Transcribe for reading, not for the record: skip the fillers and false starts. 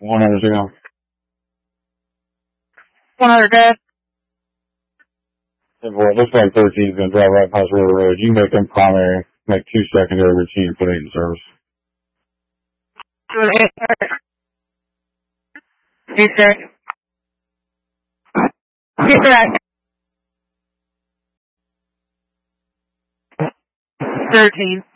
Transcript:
100. 100 dead. Hey, boy, it looks like 13 is going to drive right past River Road. You can make them primary, make 2 secondary routine, and put 8 in service. 2 and 8. He's dead. He's dead. 13.